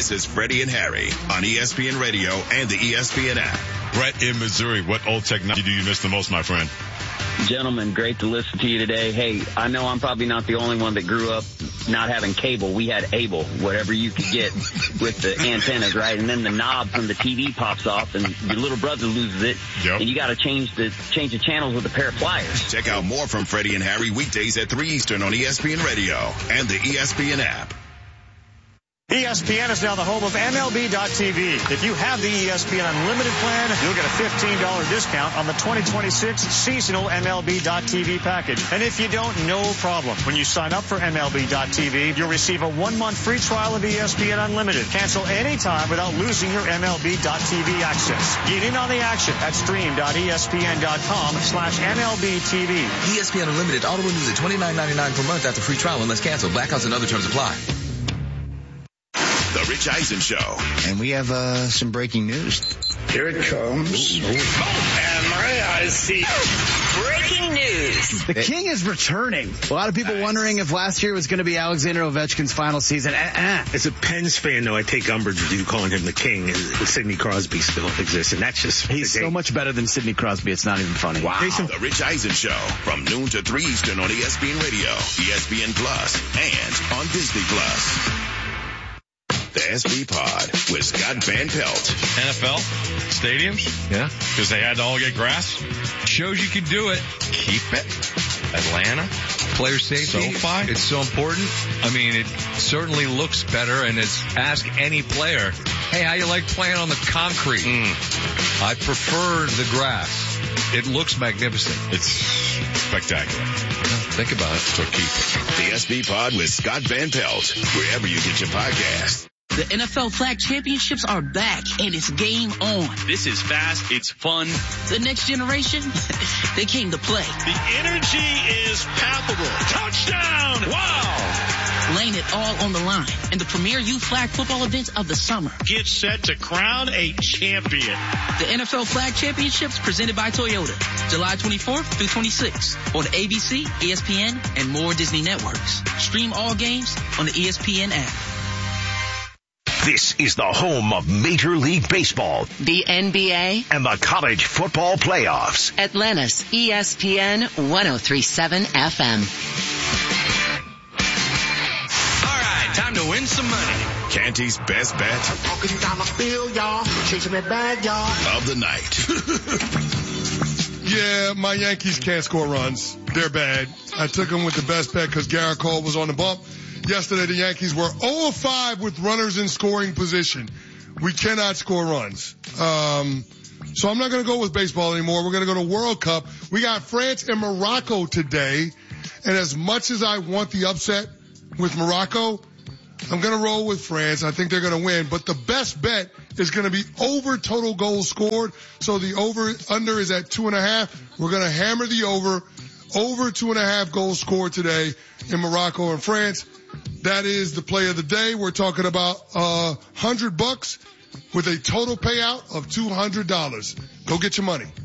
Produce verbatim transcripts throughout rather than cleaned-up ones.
This is Freddie and Harry on E S P N Radio and the E S P N app. Brett in Missouri, what old technology do you miss the most, my friend? Gentlemen, great to listen to you today. Hey, I know I'm probably not the only one that grew up not having cable. We had Able, whatever you could get with the antennas, right? And then the knob from the T V pops off and your little brother loses it. Yep. And you got to change the change the channels with a pair of pliers. Check out more from Freddie and Harry weekdays at three Eastern on E S P N Radio and the E S P N app. E S P N is now the home of M L B dot T V. If you have the E S P N Unlimited plan, you'll get a fifteen dollars discount on the twenty twenty-six seasonal M L B dot T V package. And if you don't, no problem. When you sign up for M L B dot T V, you'll receive a one-month free trial of E S P N Unlimited. Cancel anytime without losing your M L B dot T V access. Get in on the action at stream dot E S P N dot com slash M L B T V. E S P N Unlimited auto renews at twenty-nine ninety-nine per month after free trial unless canceled. Blackouts and other terms apply. The Rich Eisen Show. And we have uh, some breaking news. Here it comes. And my eyes see. Breaking news. The King is returning. A lot of people wondering if last year was going to be Alexander Ovechkin's final season. Uh-uh. As a Pens fan, though, I take umbrage with you calling him the King. And Sidney Crosby still exists, and that's just... He's so much better than Sidney Crosby, it's not even funny. Wow. The Rich Eisen Show from noon to three Eastern on E S P N Radio, E S P N Plus, and on Disney Plus. The S B Pod with Scott Van Pelt. N F L stadiums? Yeah. Because they had to all get grass. Shows you can do it. Keep it. Atlanta. Player safety. SoFi. It's so important. I mean, it certainly looks better, and it's ask any player, hey, how you like playing on the concrete? Mm. I prefer the grass. It looks magnificent. It's spectacular. Think about it. So keep it. The S B Pod with Scott Van Pelt, wherever you get your podcast. The N F L Flag Championships are back, and it's game on. This is fast. It's fun. The next generation, they came to play. The energy is palpable. Touchdown! Wow! Laying it all on the line in the premier youth flag football event of the summer. Get set to crown a champion. The N F L Flag Championships presented by Toyota, July twenty-fourth through twenty-sixth on A B C, E S P N, and more Disney networks. Stream all games on the E S P N app. This is the home of Major League Baseball, the N B A, and the college football playoffs. Atlanta's E S P N one oh three point seven F M. All right, time to win some money. Canty's best bet. Walking down the field, y'all. Chasing that bag, y'all. Of the night. Yeah, my Yankees can't score runs. They're bad. I took them with the best bet because Garrett Cole was on the bump. Yesterday, the Yankees were oh for five with runners in scoring position. We cannot score runs. Um, so I'm not going to go with baseball anymore. We're going to go to World Cup. We got France and Morocco today. And as much as I want the upset with Morocco, I'm going to roll with France. I think they're going to win. But the best bet is going to be over total goals scored. So the over-under is at two and a half. We're going to hammer the over. Over two and a half goals scored today in Morocco and France. That is the play of the day. We're talking about uh hundred bucks with a total payout of two hundred dollars. Go get your money.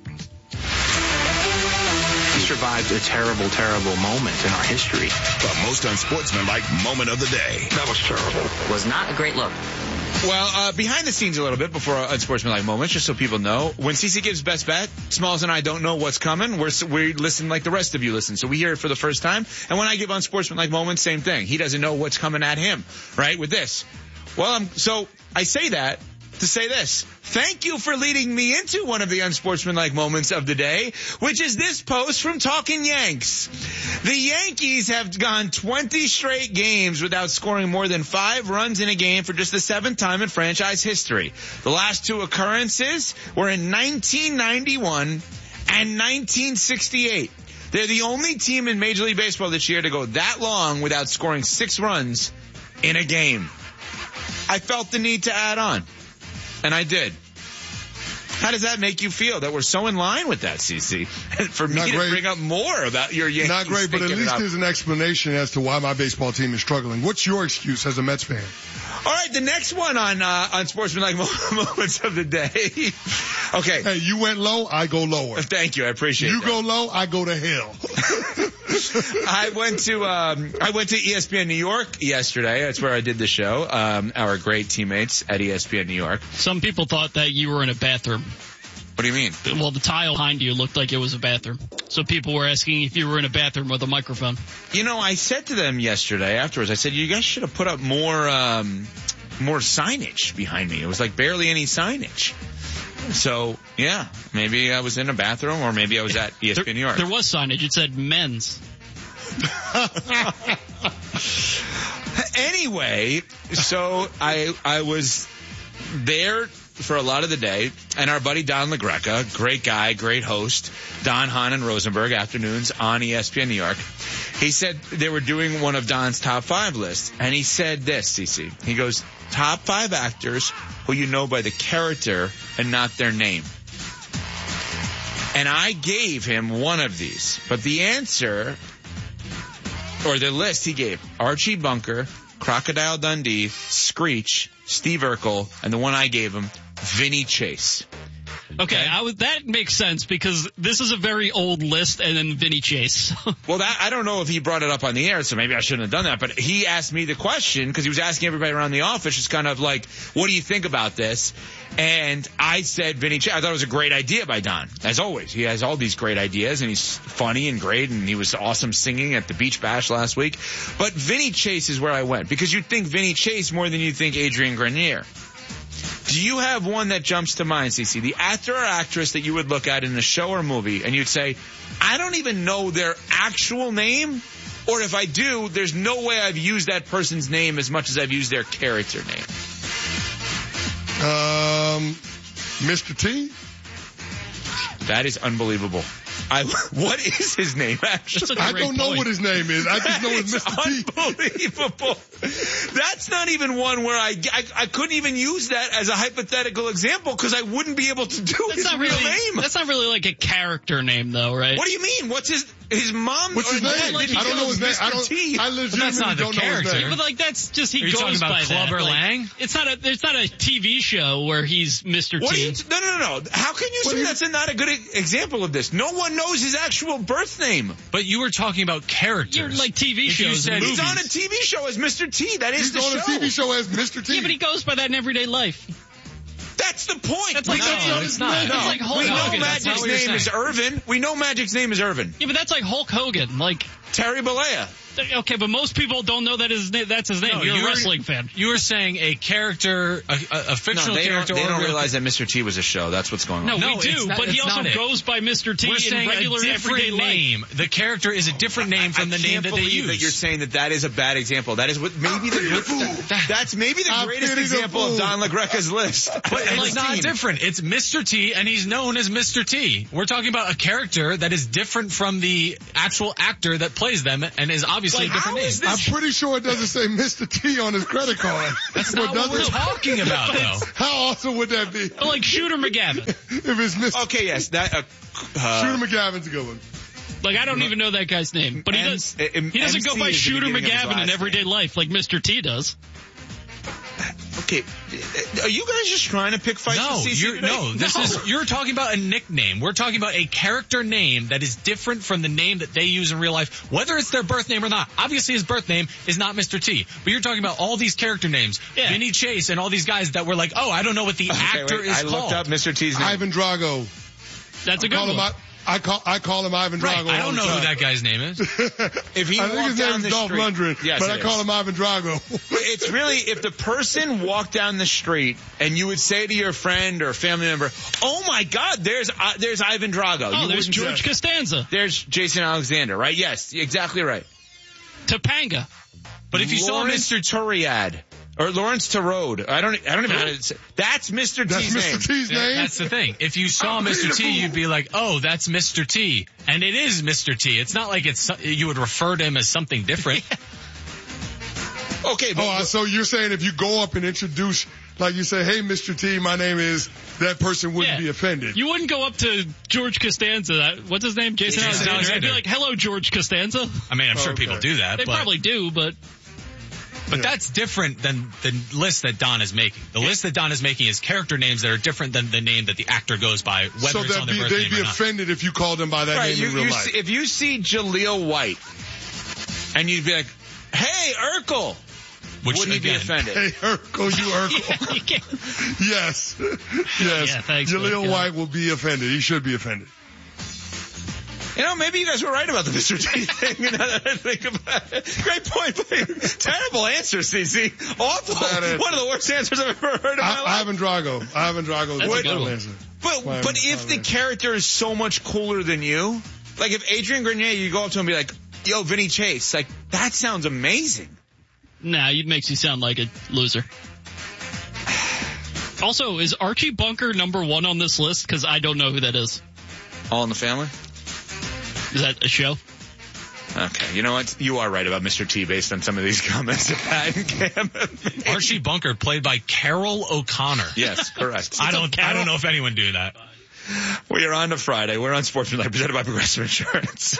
We survived a terrible, terrible moment in our history. The most unsportsmanlike moment of the day. That was terrible. Was not a great look. Well, uh, behind the scenes a little bit before unsportsmanlike moments, just so people know, when Cece gives best bet, Smalls and I don't know what's coming. We're, we listen like the rest of you listen. So we hear it for the first time. And when I give unsportsmanlike moments, same thing. He doesn't know what's coming at him, right, with this. Well, um, so I say that to say this. Thank you for leading me into one of the unsportsmanlike moments of the day, which is this post from Talkin' Yanks. The Yankees have gone twenty straight games without scoring more than five runs in a game for just the seventh time in franchise history. The last two occurrences were in nineteen ninety-one and nineteen sixty-eight. They're the only team in Major League Baseball this year to go that long without scoring six runs in a game. I felt the need to add on. And I did. How does that make you feel that we're so in line with that, Cece? For me Not to great. bring up more about your Yankees. Not great, but at least there's an explanation as to why my baseball team is struggling. What's your excuse as a Mets fan? All right, the next one on uh, on Sportsmanlike Moments of the Day. Okay. Hey, you went low, I go lower. Thank you, I appreciate you that. You go low, I go to hell. I went to um, I went to E S P N New York yesterday. That's where I did the show. Um, our great teammates at E S P N New York. Some people thought that you were in a bathroom. What do you mean? Well, the tile behind you looked like it was a bathroom. So people were asking if you were in a bathroom with a microphone. You know, I said to them yesterday afterwards, I said, you guys should have put up more um, more signage behind me. It was like barely any signage. So, yeah, maybe I was in a bathroom or maybe I was at E S P N there, New York. There was signage. It said men's. Anyway, so I I was there for a lot of the day, and our buddy Don LaGreca, great guy, great host, Don, Hahn, and Rosenberg, afternoons on E S P N New York. He said they were doing one of Don's top five lists, and he said this, C C. He goes, top five actors who you know by the character and not their name. And I gave him one of these, but the answer, or the list he gave, Archie Bunker, Crocodile Dundee, Screech, Steve Urkel, and the one I gave him, Vinny Chase. Okay, okay. I was, that makes sense because this is a very old list, and then Vinny Chase. Well, that, I don't know if he brought it up on the air, so maybe I shouldn't have done that. But he asked me the question because he was asking everybody around the office, just kind of like, what do you think about this? And I said Vinny Chase. I thought it was a great idea by Don, as always. He has all these great ideas, and he's funny and great, and he was awesome singing at the Beach Bash last week. But Vinny Chase is where I went because you'd think Vinny Chase more than you think Adrian Grenier. Do you have one that jumps to mind, C C? The actor or actress that you would look at in a show or movie and you'd say, I don't even know their actual name, or if I do, there's no way I've used that person's name as much as I've used their character name. Um, Mister T? That is unbelievable. I, what is his name, actually? I don't know point. what his name is. I just know it's Mister T. Unbelievable. That's not even one where I, I, I couldn't even use that as a hypothetical example because I wouldn't be able to do that's his not real really, name. That's not really like a character name, though, right? What do you mean? What's his his mom? What's his name? Like I don't know his name. I don't. T. I legitimately not don't know his name. But like that's just he Are you goes talking about by Clubber that. Lang? Like, it's not a. There's not a T V show where he's Mister What T. Are you t- no, no, no, no. How can you What say you- that's a, not a good e- example of this? No one knows his actual birth name. But you were talking about characters. You're like T V If you shows. said- and He's movies. on a T V show as Mister T. That is He's the on show. a T V show as Mister T. Yeah, but he goes by that in everyday life. That's the point. That's we like- know, no, it's not. It's like Hulk we know Hogan. That's not Magic's what you're name is saying. Irvin. We know Magic's name is Irvin. Yeah, but that's like Hulk Hogan. Like, Terry Bollea. okay, but most people don't know that his name, that's his name. No, You're you a were- wrestling fan. You were saying a character, a, a, a No, fictional they don't, character. they or don't real- realize that Mister T was a show. That's what's going on. No, No, we do, it's not- but he it's also not it. goes by Mister T We're in saying regular a everyday different life. name. The character is a different name from I the can't name that they believe use. that you're saying that that is a bad example. That is what maybe the that, that's maybe the I greatest pity the example fool. of Don LaGreca's list. But it's Like, not team. different. It's Mister T, and he's known as Mister T. We're talking about a character that is different from the actual actor that plays them, and is obviously Like, a different how name. is this- I'm pretty sure it doesn't say Mister T on his credit card. That's not what we're talking about, though. How awesome would that be? But like Shooter McGavin. If it's Mister Okay, yes, that. Uh, uh, Shooter McGavin's a good one. Like, I don't even know that guy's name. But he, M- does, uh, he doesn't go M C by is the Shooter beginning of his McGavin in last everyday name. life like Mister T does. Okay, are you guys just trying to pick fights No, with C C you're, today? no, this No. is, you're talking about a nickname. We're talking about a character name that is different from the name that they use in real life, whether it's their birth name or not. Obviously his birth name is not Mister T, but you're talking about all these character names, Yeah. Vinny Chase and all these guys that were like, oh, I don't know what the Okay, actor wait, is I called. looked up Mister T's name. Ivan Drago. That's a I good call one. him I, I call I call him Ivan Right, Drago. I all don't the know who time. that guy's name is. If he I think walked his down name the is Dolph street, Lundgren, yes, but it I is. call him Ivan Drago. It's really if the person walked down the street and you would say to your friend or family member, "Oh my God, there's uh, there's Ivan Drago." Oh, You there's wouldn't George say- Costanza. There's Jason Alexander, right? Yes, exactly right. Topanga. But if you saw Lawrence Mister Turiad or Lawrence Tarode, I don't I don't even know how to say. That's Mister That's T's Mister name. T's Yeah, name. that's the thing. If you saw I'm Mister T, beautiful. you'd be like, "Oh, that's Mister T," and it is Mister T. It's not like it's you would refer to him as something different. Okay, but, Oh, uh, so you're saying if you go up and introduce, like you say, "Hey, Mister T, my name is," that person wouldn't Yeah. be offended. You wouldn't go up to George Costanza. What's his name? Jason, Jason Alexander. I'd be Alexander. like, hello, George Costanza. I mean, I'm sure Okay. people do that, They but probably do, but But Yeah. that's different than the list that Don is making. The list that Don is making is character names that are different than the name that the actor goes by, whether So it's they'd on their be, birth they'd name be or not. offended if you called them by that Right, name you, in real you life. see, if you see Jaleel White, and you'd be like, "Hey, Urkel," Which, would he be again, offended? Hey, Urkel, you Urkel. Yes. Yes. Yeah, thanks, Jaleel Mike. White will be offended. He should be offended. You know, maybe you guys were right about the Mister T thing. Now that I think about it. Great point. But terrible answer, C C. Awful. Bad One of the worst answers I've ever heard in my I, life. Ivan Drago. Ivan Drago is That's the a good real one. answer. But Why but am- if why the am- character is so much cooler than you, like if Adrian Grenier, you go up to him and be like, "Yo, Vinny Chase," like that sounds amazing. Nah, it makes you sound like a loser. Also, is Archie Bunker number one on this list? Because I don't know who that is. All in the Family? Is that a show? Okay, you know what? You are right about Mister T based on some of these comments that Pat and Cam have made. Archie Bunker, played by Carol O'Connor. Yes, correct. I don't. I don't know if anyone do that. We are on to Friday. We're on Sportsmanlike, presented by Progressive Insurance.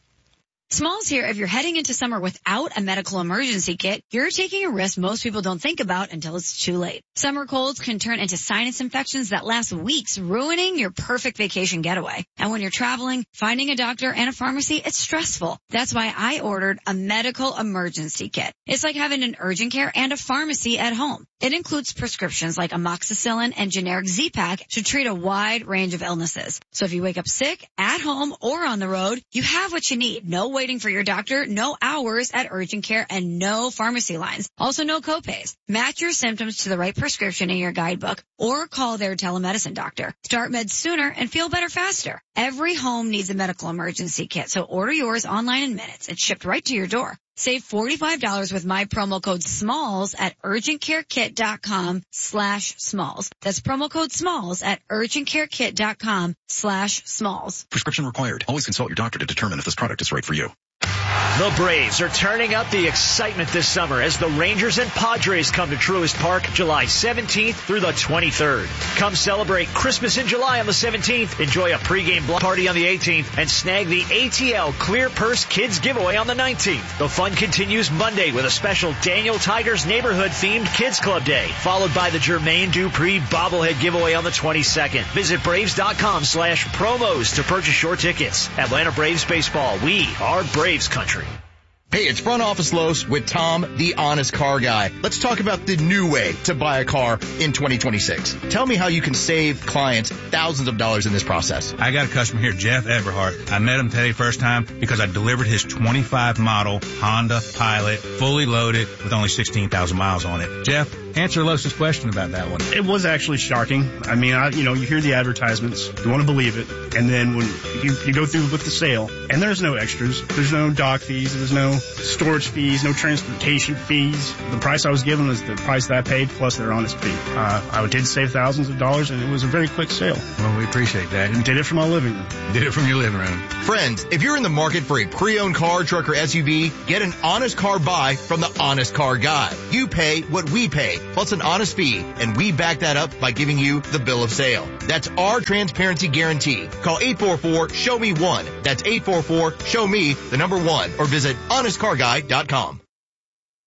Smalls here. If you're heading into summer without a medical emergency kit, you're taking a risk most people don't think about until it's too late. Summer colds can turn into sinus infections that last weeks, ruining your perfect vacation getaway. And when you're traveling, finding a doctor and a pharmacy, it's stressful. That's why I ordered a medical emergency kit. It's like having an urgent care and a pharmacy at home. It includes prescriptions like amoxicillin and generic Z-Pak to treat a wide range of illnesses. So if you wake up sick, at home, or on the road, you have what you need. No waiting for your doctor, no hours at urgent care, and no pharmacy lines. Also no copays. Match your symptoms to the right prescription in your guidebook or call their telemedicine doctor. Start meds sooner and feel better faster. Every home needs a medical emergency kit, so order yours online in minutes. It's shipped right to your door. Save forty-five dollars with my promo code SMALLS at urgentcarekit.com slash SMALLS. That's promo code SMALLS at urgentcarekit.com slash SMALLS. Prescription required. Always consult your doctor to determine if this product is right for you. The Braves are turning up the excitement this summer as the Rangers and Padres come to Truist Park July seventeenth through the twenty-third. Come celebrate Christmas in July on the seventeenth, enjoy a pregame block party on the eighteenth, and snag the A T L Clear Purse Kids giveaway on the nineteenth. The fun continues Monday with a special Daniel Tigers neighborhood-themed Kids Club Day, followed by the Jermaine Dupri bobblehead giveaway on the twenty-second. Visit Braves.com slash promos to purchase your tickets. Atlanta Braves Baseball, we are Braves country. Hey, it's Front Office Los with Tom, the honest car guy. Let's talk about the new way to buy a car in twenty twenty-six. Tell me how you can save clients thousands of dollars in this process. I got a customer here, Jeff Everhart. I met him today first time because I delivered his twenty-five model Honda Pilot, fully loaded with only sixteen thousand miles on it. Jeff, answer Los's question about that one. It was actually shocking. I mean, I, you know, you hear the advertisements, you want to believe it, and then when you, you go through with the sale, and there's no extras, there's no dock fees, there's no storage fees, no transportation fees. The price I was given was the price that I paid plus their honest fee. Uh, I did save thousands of dollars, and it was a very quick sale. Well, we appreciate that. And did it from my living room. Did it from your living room. Friends, if you're in the market for a pre-owned car, truck, or S U V, get an honest car buy from the Honest Car Guy. You pay what we pay, plus an honest fee, and we back that up by giving you the bill of sale. That's our transparency guarantee. Call eight four four, show me one. That's eight four four, show me the number one, or visit honest car guy dot com.